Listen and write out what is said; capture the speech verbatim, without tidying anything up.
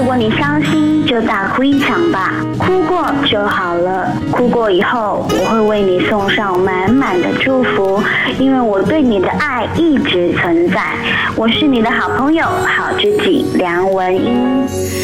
果你伤心，就大哭一场吧，哭过就好了。哭过以后，我会为你送上满满的祝福，因为我对你的爱一直存在。我是你的好朋友、好知己梁文音。